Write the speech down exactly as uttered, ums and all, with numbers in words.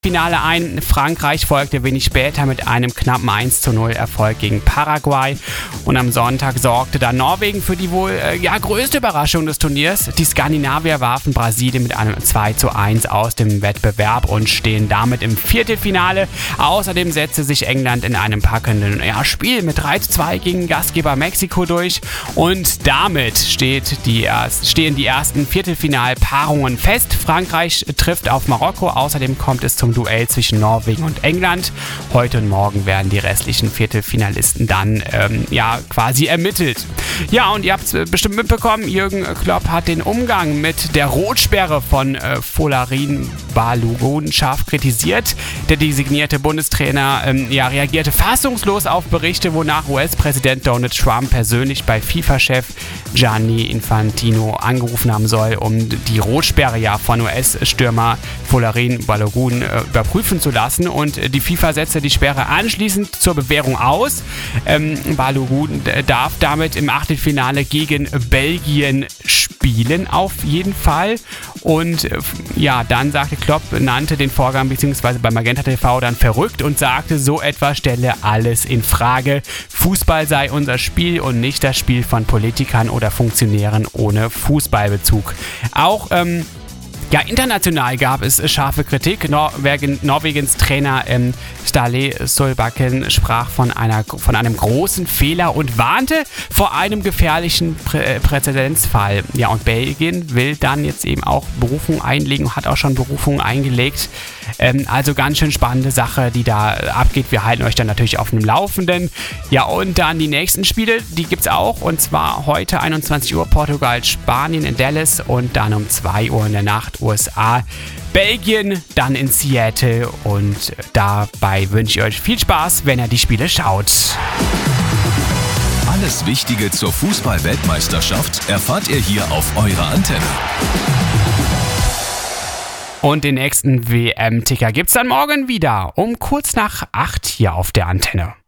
Finale ein. Frankreich folgte wenig später mit einem knappen eins zu null Erfolg gegen Paraguay. Und am Sonntag sorgte dann Norwegen für die wohl äh, ja, größte Überraschung des Turniers. Die Skandinavier warfen Brasilien mit einem zwei zu eins aus dem Wettbewerb und stehen damit im Viertelfinale. Außerdem setzte sich England in einem packenden ja, Spiel mit drei zu zwei gegen Gastgeber Mexiko durch. Und damit steht die erst, stehen die ersten Viertelfinalpaarungen fest. Frankreich trifft auf Marokko. Außerdem kommt es zum Duell zwischen Norwegen und England. Heute und morgen werden die restlichen Viertelfinalisten dann ähm, ja quasi ermittelt. Ja, und ihr habt es bestimmt mitbekommen, Jürgen Klopp hat den Umgang mit der Rotsperre von äh, Folarin Balogun scharf kritisiert. Der designierte Bundestrainer ähm, ja, reagierte fassungslos auf Berichte, wonach U S-Präsident Donald Trump persönlich bei FIFA-Chef Gianni Infantino angerufen haben soll, um die Rotsperre ja von U S-Stürmer Folarin Balogun äh, überprüfen zu lassen. Und äh, die FIFA setzte die Sperre anschließend zur Bewährung aus. Ähm, Balogun darf damit im Achtelfinale gegen Belgien spielen, auf jeden Fall. Und äh, ja, dann sagte Klopp, nannte den Vorgang bzw. bei Magenta T V dann verrückt und sagte, so etwas stelle alles in Frage. Fußball sei unser Spiel und nicht das Spiel von Politikern oder Funktionären ohne Fußballbezug. Auch ähm, Ja, international gab es scharfe Kritik. Norwegen, Norwegens Trainer ähm, Ståle Solbakken sprach von, einer, von einem großen Fehler und warnte vor einem gefährlichen Prä- Präzedenzfall. Ja, und Belgien will dann jetzt eben auch Berufung einlegen, hat auch schon Berufung eingelegt. Ähm, also ganz schön spannende Sache, die da abgeht. Wir halten euch dann natürlich auf dem Laufenden. Ja, und dann die nächsten Spiele, die gibt's auch. Und zwar heute einundzwanzig Uhr Portugal, Spanien in Dallas und dann um zwei Uhr in der Nacht U S A, Belgien, dann in Seattle. Und dabei wünsche ich euch viel Spaß, wenn ihr die Spiele schaut. Alles Wichtige zur Fußball-Weltmeisterschaft erfahrt ihr hier auf eurer Antenne. Und den nächsten W M-Ticker gibt's dann morgen wieder um kurz nach acht hier auf der Antenne.